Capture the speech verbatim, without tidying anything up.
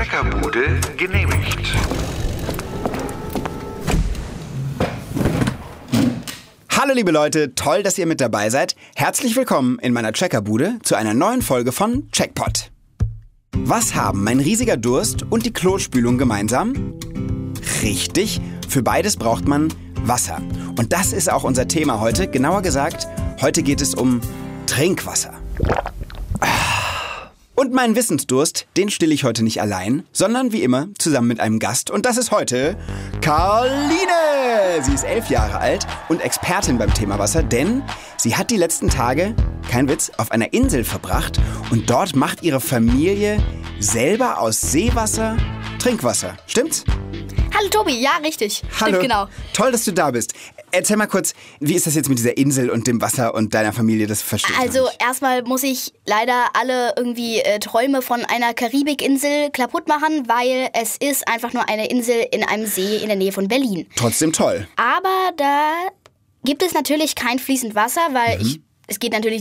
Checkerbude genehmigt. Hallo liebe Leute, toll, dass ihr mit dabei seid. Herzlich willkommen in meiner Checkerbude zu einer neuen Folge von Checkpot. Was haben mein riesiger Durst und die Klospülung gemeinsam? Richtig, für beides braucht man Wasser. Und das ist auch unser Thema heute. Genauer gesagt, heute geht es um Trinkwasser. Und meinen Wissensdurst, den stille ich heute nicht allein, sondern wie immer zusammen mit einem Gast. Und das ist heute Karline. Sie ist elf Jahre alt und Expertin beim Thema Wasser, denn sie hat die letzten Tage, kein Witz, auf einer Insel verbracht. Und dort macht ihre Familie selber aus Seewasser Trinkwasser. Stimmt's? Hallo Tobi, ja, richtig. Hallo. Stimmt, genau. Toll, dass du da bist. Erzähl mal kurz, wie ist das jetzt mit dieser Insel und dem Wasser und deiner Familie? Das verstehe ich Also nicht. erstmal muss ich leider alle irgendwie äh, Träume von einer Karibikinsel kaputt machen, weil es ist einfach nur eine Insel in einem See in der Nähe von Berlin. Trotzdem toll. Aber da gibt es natürlich kein fließend Wasser, weil Mhm. ich, es geht natürlich